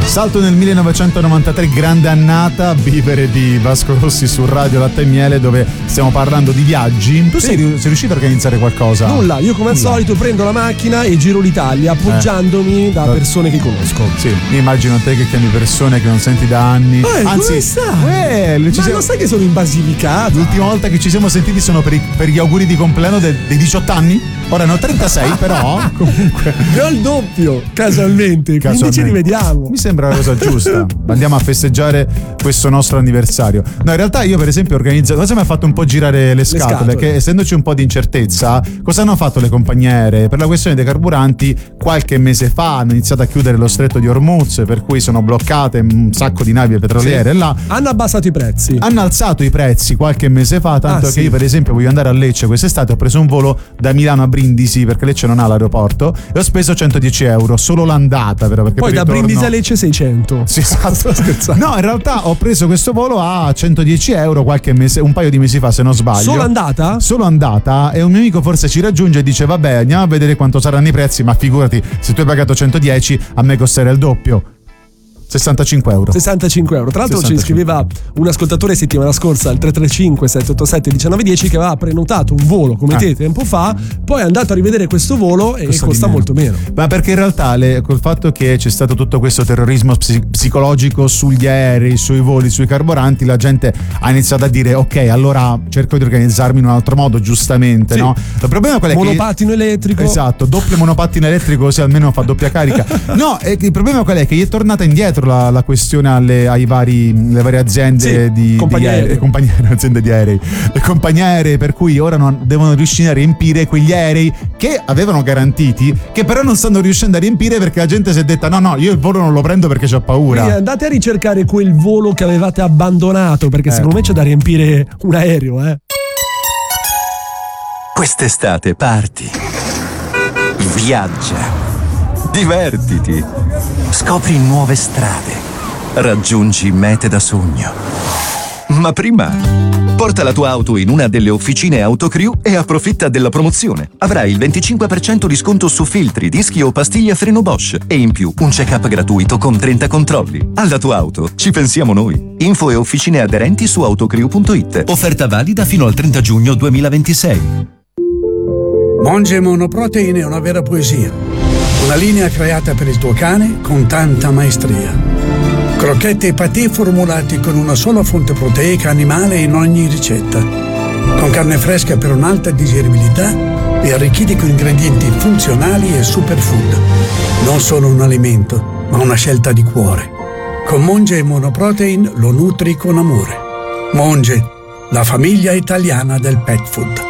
Salto nel 1993, grande annata, vivere di Vasco Rossi su Radio Latte e Miele, dove stiamo parlando di viaggi. Tu sei riuscito a organizzare qualcosa? Nulla, io come al solito prendo la macchina e giro l'Italia appoggiandomi da persone che conosco. Sì, mi immagino te che chiami persone che non senti da anni. Anzi, dove stai? Ma lo sai che sono in Basilicata? L'ultima volta che ci siamo sentiti sono per gli auguri di compleanno dei 18 anni. Ora ne ho 36, però comunque ne ho il doppio, casualmente. Quindi ci rivediamo. Mi sembra la cosa giusta. Andiamo a festeggiare questo nostro anniversario. No, in realtà io per esempio organizzo. Cosa mi ha fatto un po' girare le scatole? Che essendoci un po' di incertezza, cosa hanno fatto le compagnie aeree? Per la questione dei carburanti, qualche mese fa hanno iniziato a chiudere lo stretto di Hormuz, per cui sono bloccate un sacco di navi petroliere. Là hanno abbassato i prezzi. Hanno alzato i prezzi qualche mese fa, tanto che io per esempio voglio andare a Lecce quest'estate, ho preso un volo da Milano a Brindisi, perché Lecce non ha l'aeroporto, e ho speso 110 euro solo l'andata, però, perché poi da Brindisi a Lecce 600. Sì, esatto. No, in realtà ho preso questo volo a 110 euro un paio di mesi fa, se non sbaglio. Solo andata? Solo andata, e un mio amico forse ci raggiunge e dice vabbè, andiamo a vedere quanto saranno i prezzi, ma figurati, se tu hai pagato 110 a me costerà il doppio. 65 euro. 65 euro. Tra l'altro 65. Ci scriveva un ascoltatore settimana scorsa al 335-787-1910 che aveva prenotato un volo come te tempo fa, poi è andato a rivedere questo volo e costa molto meno. Ma perché in realtà col fatto che c'è stato tutto questo terrorismo psicologico sugli aerei, sui voli, sui carburanti, la gente ha iniziato a dire ok, allora cerco di organizzarmi in un altro modo, giustamente, no? Il problema qual è? Monopattino elettrico. Esatto, doppio monopattino elettrico, così almeno fa doppia carica. No, il problema qual è? Che gli è tornata indietro la questione alle varie aziende di aziende di aerei, le compagnie aeree, per cui ora devono riuscire a riempire quegli aerei che avevano garantiti, che però non stanno riuscendo a riempire perché la gente si è detta no, io il volo non lo prendo perché c'ho paura. Quindi andate a ricercare quel volo che avevate abbandonato, perché secondo me c'è da riempire un aereo. Quest'estate parti, viaggia, divertiti, scopri nuove strade, raggiungi mete da sogno. Ma prima, porta la tua auto in una delle officine Autocrew e approfitta della promozione. Avrai il 25% di sconto su filtri, dischi o pastiglie a freno Bosch e in più un check-up gratuito con 30 controlli. Alla tua auto ci pensiamo noi. Info e officine aderenti su autocrew.it. Offerta valida fino al 30 giugno 2026. Monge Monoprotein è una vera poesia. Una linea creata per il tuo cane con tanta maestria. Crocchette e patè formulati con una sola fonte proteica animale in ogni ricetta. Con carne fresca per un'alta digeribilità e arricchiti con ingredienti funzionali e superfood. Non solo un alimento, ma una scelta di cuore. Con Monge Monoprotein lo nutri con amore. Monge, la famiglia italiana del pet food.